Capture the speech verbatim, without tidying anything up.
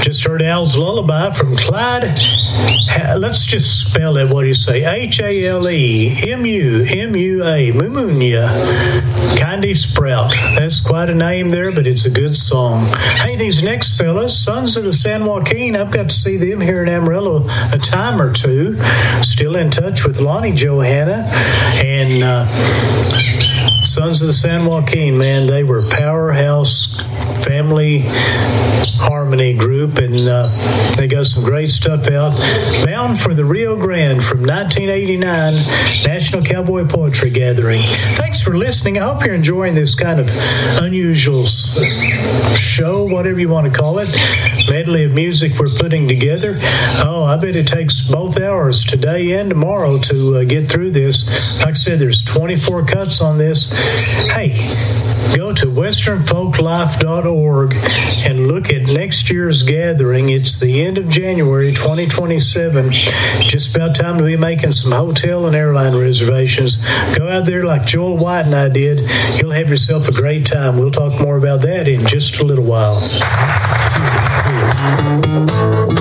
Just heard Al's Lullaby from Clyde. Let's just spell it. What do you say? H A L E M U M U A. Mumunya. Candy Sprout. That's quite a name there, but it's a good song. Hey, these next fellas, Sons of the San Joaquin, I've got to see them here in Amarillo a time or two. Still in touch with Lonnie Johanna. And uh, Sons of the San Joaquin, man, they were powerhouse family harmony group, and uh, they got some great stuff out. Bound for the Rio Grande from nineteen eighty-nine, National Cowboy Poetry Gathering. Thanks for listening. I hope you're enjoying this kind of unusual show, whatever you want to call it, medley of music we're putting together. Oh, I bet it takes both hours today and tomorrow to uh, get through this. Like I said, there's twenty-four cuts on this. Hey, go to western folk life dot org and look at next year's gathering. It's the end of January twenty twenty-seven. Just about time to be making some hotel and airline reservations. Go out there like Joel White and I did. You'll have yourself a great time. We'll talk more about that in just a little while.